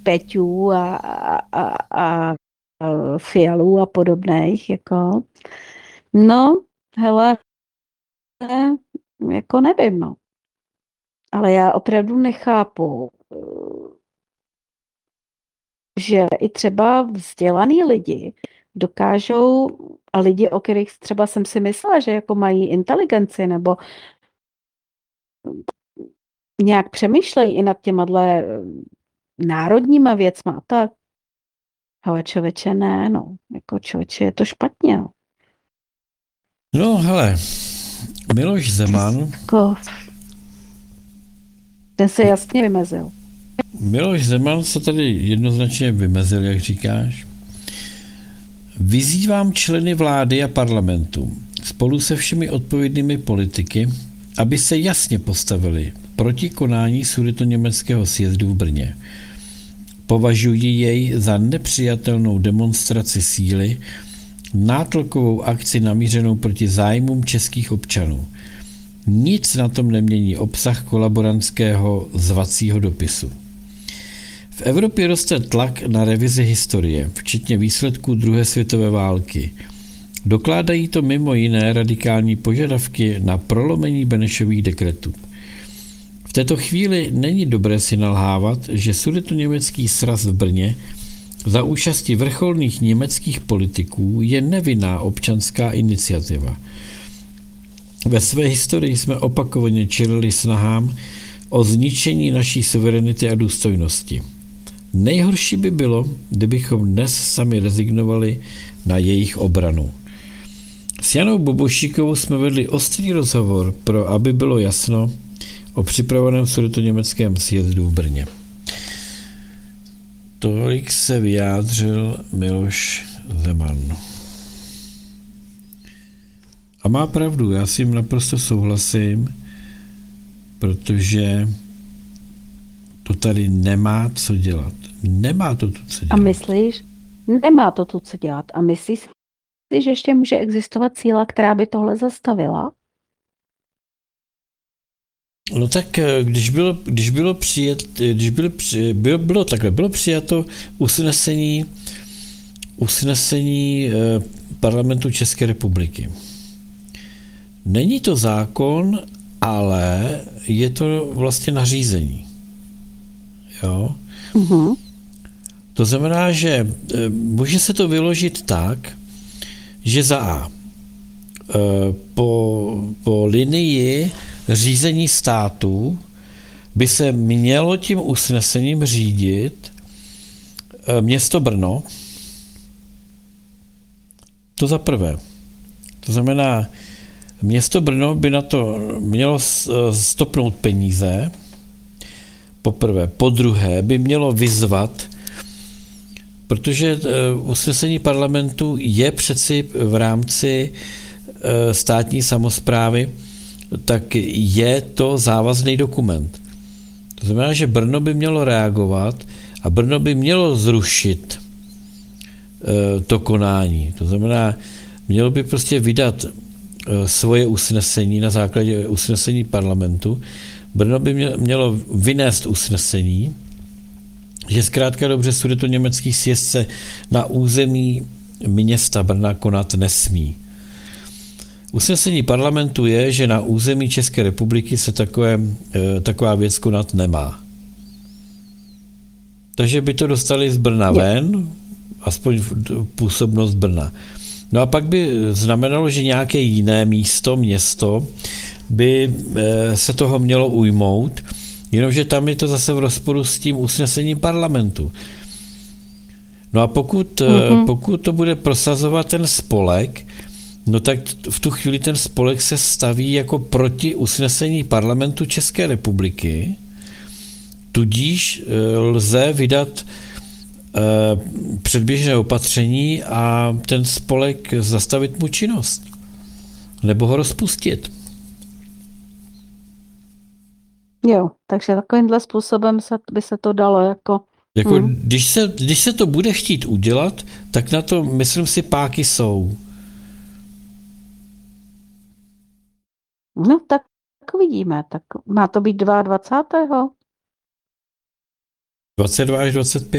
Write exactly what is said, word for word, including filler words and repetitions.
Peťů a, a, a, a Fialů a podobných, jako. No, hele, jako nevím, no. Ale já opravdu nechápu, že i třeba vzdělaný lidi dokážou, a lidi, o kterých třeba jsem si myslela, že jako mají inteligenci nebo nějak přemýšlejí i nad těma dle národníma věcma, tak hele, člověče, ne, no. Jako člověče, je to špatně, no. No, hele, Miloš Zeman, Jako, ten se jasně vymezil. Miloš Zeman se tady jednoznačně vymezil, jak říkáš. Vyzývám členy vlády a parlamentu spolu se všemi odpovědnými politiky, aby se jasně postavili proti konání sudetoněmeckého sjezdu v Brně. Považuji jej za nepřijatelnou demonstraci síly, nátlakovou akci namířenou proti zájmům českých občanů. Nic na tom nemění obsah kolaborantského zvacího dopisu. V Evropě roste tlak na revizi historie, včetně výsledků druhé světové války. Dokládají to mimo jiné radikální požadavky na prolomení Benešových dekretů. V této chvíli není dobré si nalhávat, že sudetoněmecký sraz v Brně za účasti vrcholných německých politiků je nevinná občanská iniciativa. Ve své historii jsme opakovaně čelili snahám o zničení naší suverenity a důstojnosti. Nejhorší by bylo, kdybychom dnes sami rezignovali na jejich obranu. S Janou Bobošíkovou jsme vedli ostrý rozhovor pro, aby bylo jasno o připraveném sudetoněmeckém sjezdu v Brně. Tolik se vyjádřil Miloš Zeman. A má pravdu, já s tím naprosto souhlasím, protože to tady nemá co dělat. Nemá to tu co dělat. A myslíš, nemá to tu co dělat. A myslíš si, že ještě může existovat síla, která by tohle zastavila? No tak když bylo, když bylo přijet, když bylo, při, bylo, bylo takhle, bylo přijato usnesení, usnesení eh, parlamentu České republiky. Není to zákon, ale je to vlastně nařízení. Jo? Uh-huh. To znamená, že eh, může se to vyložit tak, že za A eh, po, po linii řízení státu by se mělo tím usnesením řídit město Brno. To za prvé. To znamená, město Brno by na to mělo stopnout peníze, poprvé. Po druhé by mělo vyzvat, protože usnesení parlamentu je přeci v rámci státní samosprávy, tak je to závazný dokument. To znamená, že Brno by mělo reagovat a Brno by mělo zrušit e, to konání. To znamená, mělo by prostě vydat e, svoje usnesení na základě usnesení parlamentu. Brno by mělo vynést usnesení, že zkrátka dobře sudetoněmecký sjezd se na území města Brna konat nesmí. Usnesení parlamentu je, že na území České republiky se takové, taková věc konat nemá. Takže by to dostali z Brna ven, aspoň působnost Brna. No a pak by znamenalo, že nějaké jiné místo, město, by se toho mělo ujmout, jenomže tam je to zase v rozporu s tím usnesením parlamentu. No a pokud, mm-hmm. pokud to bude prosazovat ten spolek, no tak v tu chvíli ten spolek se staví jako proti usnesení parlamentu České republiky, tudíž lze vydat předběžné opatření a ten spolek zastavit mu činnost. Nebo ho rozpustit. Jo, takže takovýmhle způsobem se, by se to dalo jako... Jako hmm. když, se, když se to bude chtít udělat, tak na to, myslím si, páky jsou. No tak uvidíme. Tak má to být dvacátého druhého dvacet dva až dvacet pět